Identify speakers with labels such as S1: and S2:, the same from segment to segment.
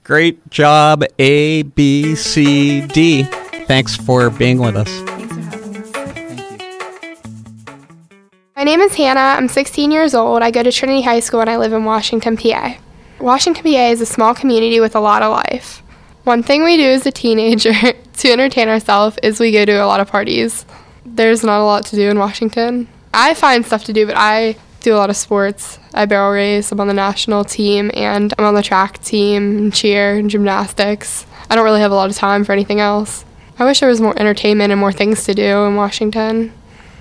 S1: Great job, A, B, C, D. Thanks for being with us.
S2: Thanks for having us.
S3: Thank you.
S4: My name is Hannah. I'm 16 years old. I go to Trinity High School and I live in Washington, PA. Washington, PA is a small community with a lot of life. One thing we do as a teenager to entertain ourselves is we go to a lot of parties. There's not a lot to do in Washington. I find stuff to do, but I do a lot of sports. I barrel race, I'm on the national team, and I'm on the track team, and cheer, and gymnastics. I don't really have a lot of time for anything else. I wish there was more entertainment and more things to do in Washington.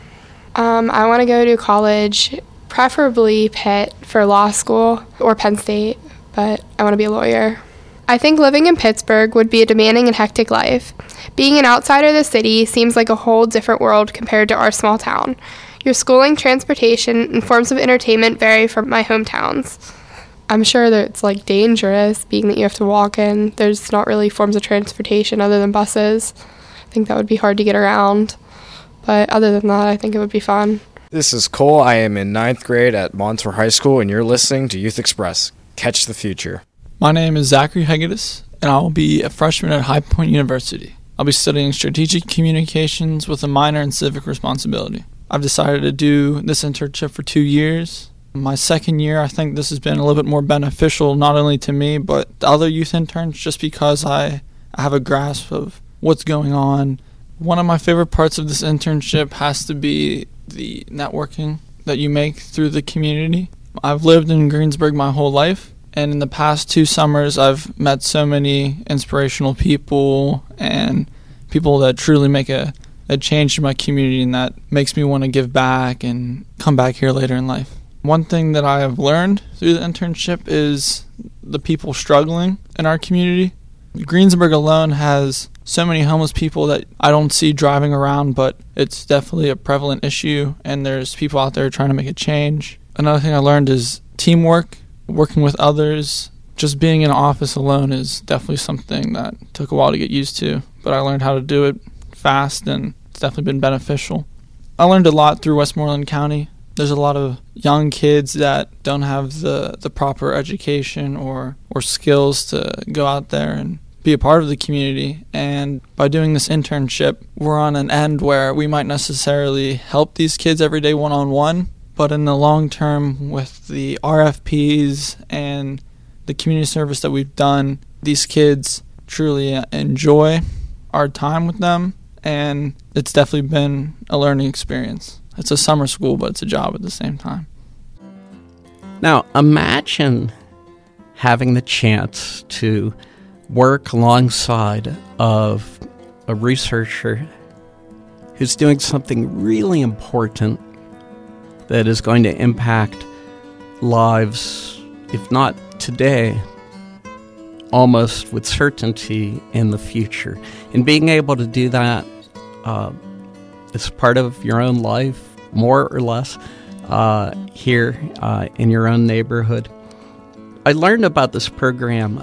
S4: I want to go to college, preferably Pitt for law school, or Penn State, but I want to be a lawyer. I think living in Pittsburgh would be a demanding and hectic life. Being an outsider of the city seems like a whole different world compared to our small town. Your schooling, transportation, and forms of entertainment vary from my hometowns. I'm sure that it's dangerous, being that you have to walk in. There's not really forms of transportation other than buses. I think that would be hard to get around. But other than that, I think it would be fun.
S5: This is Cole. I am in 9th grade at Montour High School, and you're listening to Youth Express. Catch the future.
S6: My name is Zachary Hegedus, and I will be a freshman at High Point University. I'll be studying strategic communications with a minor in civic responsibility. I've decided to do this internship for 2 years. My second year, I think this has been a little bit more beneficial, not only to me, but the other youth interns, just because I have a grasp of what's going on. One of my favorite parts of this internship has to be the networking that you make through the community. I've lived in Greensburg my whole life, and in the past 2 summers, I've met so many inspirational people and people that truly make a change in my community, and that makes me want to give back and come back here later in life. One thing that I have learned through the internship is the people struggling in our community. Greensburg alone has so many homeless people that I don't see driving around, but it's definitely a prevalent issue, and there's people out there trying to make a change. Another thing I learned is teamwork, working with others. Just being in an office alone is definitely something that took a while to get used to, but I learned how to do it fast, and it's definitely been beneficial. I learned a lot through Westmoreland County. There's a lot of young kids that don't have the proper education or skills to go out there and be a part of the community. And by doing this internship, we're on an end where we might necessarily help these kids every day one-on-one, but in the long term, with the RFPs and the community service that we've done, these kids truly enjoy our time with them, and it's definitely been a learning experience. It's a summer school, but it's a job at the same time.
S1: Now, imagine having the chance to work alongside of a researcher who's doing something really important that is going to impact lives, if not today, almost with certainty in the future. And being able to do that as part of your own life, more or less, here in your own neighborhood. I learned about this program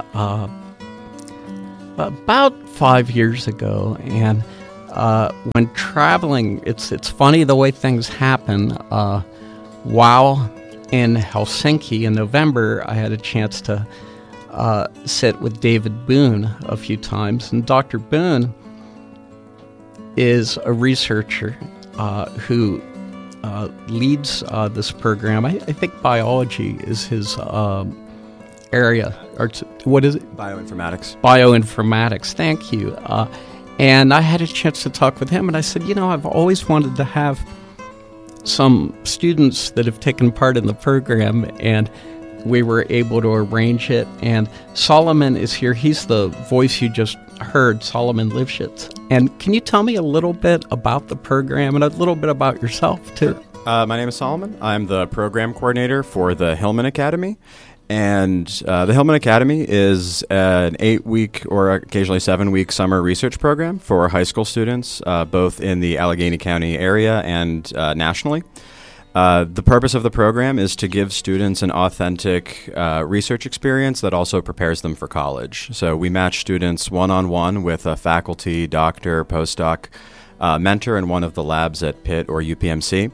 S1: about 5 years ago, and when traveling, it's funny the way things happen. While in Helsinki in November, I had a chance to sit with David Boone a few times, and Dr. Boone is a researcher who leads this program. I think biology is his area. What is it?
S7: Bioinformatics.
S1: Bioinformatics, thank you. And I had a chance to talk with him, and I said, I've always wanted to have some students that have taken part in the program, and we were able to arrange it. And Solomon is here. He's the voice you just heard, Solomon Lifshitz. And can you tell me a little bit about the program and a little bit about yourself, too?
S7: My name is Solomon. I'm the program coordinator for the Hillman Academy. And the Hillman Academy is an 8-week or occasionally 7-week summer research program for high school students, both in the Allegheny County area and nationally. The purpose of the program is to give students an authentic research experience that also prepares them for college. So we match students one-on-one with a faculty, doctor, postdoc mentor in one of the labs at Pitt or UPMC.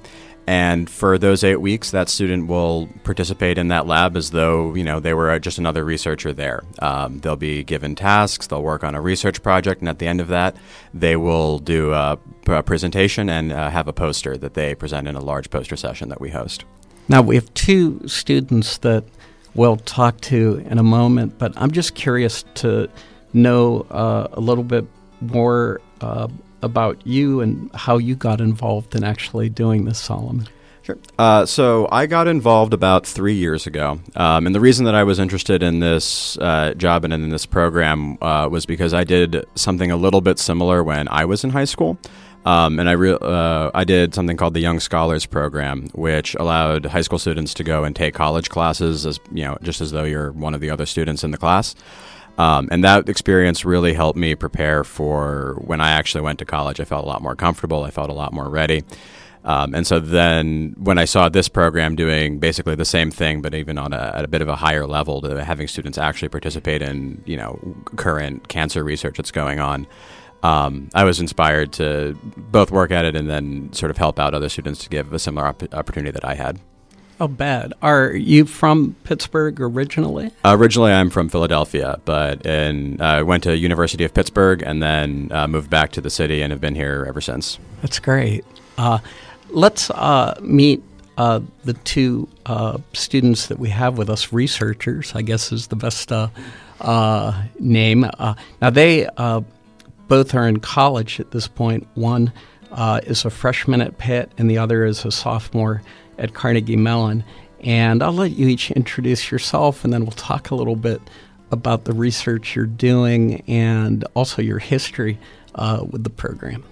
S7: And for those 8 weeks, that student will participate in that lab as though, they were just another researcher there. They'll be given tasks, they'll work on a research project, and at the end of that, they will do a presentation and have a poster that they present in a large poster session that we host.
S1: Now, we have 2 students that we'll talk to in a moment, but I'm just curious to know a little bit more about you and how you got involved in actually doing this, Solomon.
S7: Sure. So I got involved about 3 years ago. And the reason that I was interested in this job and in this program was because I did something a little bit similar when I was in high school. And I did something called the Young Scholars Program, which allowed high school students to go and take college classes as just as though you're one of the other students in the class. And that experience really helped me prepare for when I actually went to college. I felt a lot more comfortable. I felt a lot more ready. And so then when I saw this program doing basically the same thing, but even on at a bit of a higher level, to having students actually participate in, current cancer research that's going on, I was inspired to both work at it and then sort of help out other students to give a similar opportunity that I had.
S1: Oh, bad. Are you from Pittsburgh originally?
S7: Originally, I'm from Philadelphia, but I went to University of Pittsburgh and then moved back to the city and have been here ever since.
S1: That's great. Let's meet the 2 students that we have with us, researchers, I guess is the best name. Now, they both are in college at this point. One is a freshman at Pitt, and the other is a sophomore at Carnegie Mellon. And I'll let you each introduce yourself, and then we'll talk a little bit about the research you're doing and also your history with the program.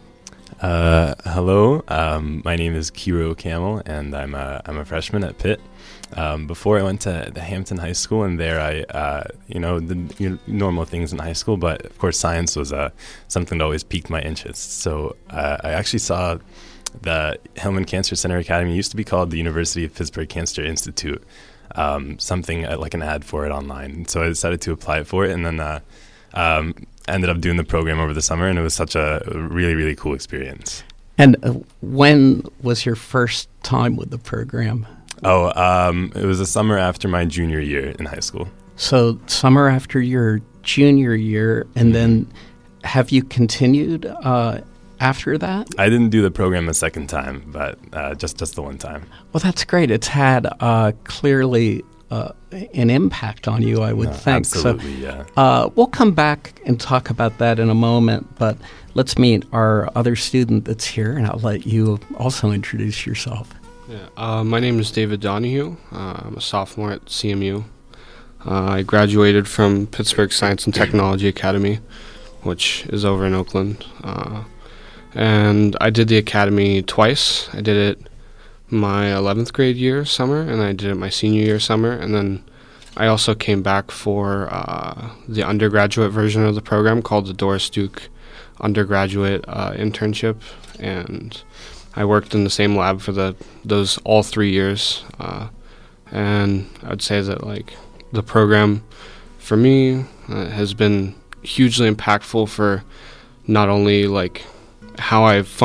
S3: Hello, my name is Kiro Camel, and I'm a freshman at Pitt. Before I went to the Hampton High School, and there I, the normal things in high school, but of course science was something that always piqued my interest. So I actually saw the Hillman Cancer Center Academy. Used to be called the University of Pittsburgh Cancer Institute, something like an ad for it online. So I decided to apply for it, and then ended up doing the program over the summer, and it was such a really, really cool experience.
S1: And when was your first time with the program?
S3: It was the summer after my junior year in high school. So
S1: summer after your junior year, and then have you continued after that?
S3: I didn't do the program a second time, but just the one time.
S1: Well, that's great. It's had clearly an impact on you, I would think.
S3: Absolutely,
S1: so,
S3: yeah.
S1: We'll come back and talk about that in a moment, but let's meet our other student that's here, and I'll let you also introduce yourself.
S2: Yeah, my name is David Donahue. I'm a sophomore at CMU. I graduated from Pittsburgh Science and Technology Academy, which is over in Oakland. And I did the academy twice. I did it my 11th grade year summer, and I did it my senior year summer. And then I also came back for the undergraduate version of the program called the Doris Duke undergraduate internship. And I worked in the same lab for those all 3 years. And I'd say that the program for me has been hugely impactful for not only how I've